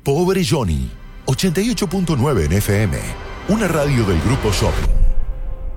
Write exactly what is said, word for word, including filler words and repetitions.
Pobre Johnny, ochenta y ocho punto nueve en F M, una radio del Grupo Shopping.